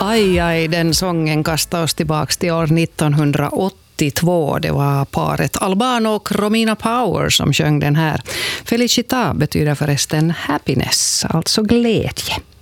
Aj, aj, den sången kastar oss tillbaka till år 1982. Det var paret Albano och Romina Power som sjöng den här. Felicita betyder förresten happiness, alltså glädje.